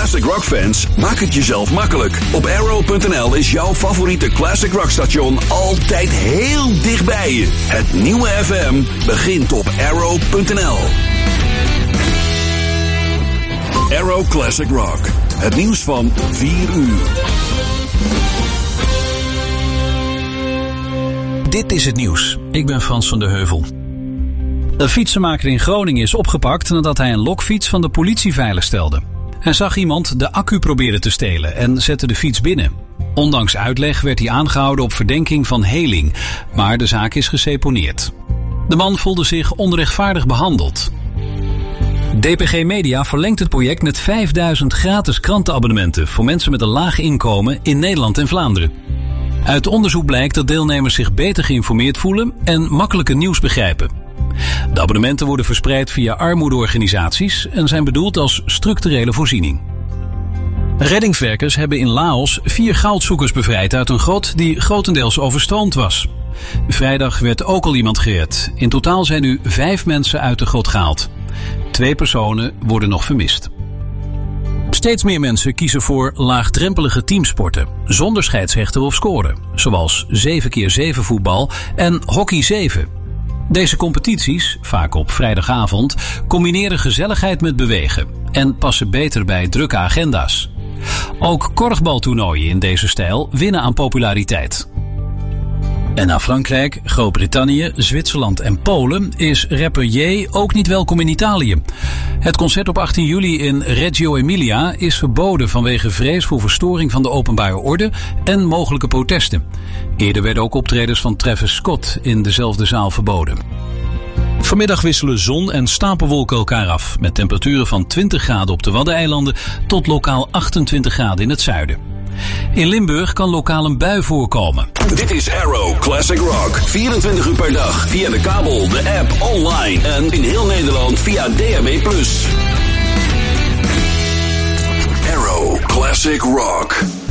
classic rock fans, maak het jezelf makkelijk. Op Arrow.nl is jouw favoriete classic rock station altijd heel dichtbij je. Het nieuwe FM begint op Arrow.nl. Arrow Classic Rock. Het nieuws van 4 uur. Dit is het nieuws. Ik ben Frans van der Heuvel. Een fietsenmaker in Groningen is opgepakt nadat hij een lokfiets van de politie veiligstelde. Hij zag iemand de accu proberen te stelen en zette de fiets binnen. Ondanks uitleg werd hij aangehouden op verdenking van heling, maar de zaak is geseponeerd. De man voelde zich onrechtvaardig behandeld. DPG Media verlengt het project met 5000 gratis krantenabonnementen voor mensen met een laag inkomen in Nederland en Vlaanderen. Uit onderzoek blijkt dat deelnemers zich beter geïnformeerd voelen en makkelijker nieuws begrijpen. De abonnementen worden verspreid via armoedeorganisaties en zijn bedoeld als structurele voorziening. Reddingswerkers hebben in Laos 4 goudzoekers bevrijd uit een grot die grotendeels overstroomd was. Vrijdag werd ook al iemand gered. In totaal zijn nu 5 mensen uit de grot gehaald. 2 personen worden nog vermist. Steeds meer mensen kiezen voor laagdrempelige teamsporten, zonder scheidsrechter of scoren, zoals 7x7 voetbal en hockey 7. Deze competities, vaak op vrijdagavond, combineren gezelligheid met bewegen en passen beter bij drukke agenda's. Ook korfbaltoernooien in deze stijl winnen aan populariteit. En na Frankrijk, Groot-Brittannië, Zwitserland en Polen is rapper J ook niet welkom in Italië. Het concert op 18 juli in Reggio Emilia is verboden vanwege vrees voor verstoring van de openbare orde en mogelijke protesten. Eerder werden ook optredens van Travis Scott in dezelfde zaal verboden. Vanmiddag wisselen zon en stapelwolken elkaar af, met temperaturen van 20 graden op de Waddeneilanden tot lokaal 28 graden in het zuiden. In Limburg kan lokaal een bui voorkomen. Dit is Arrow Classic Rock. 24 uur per dag via de kabel, de app, online en in heel Nederland via DAB+. Arrow Classic Rock.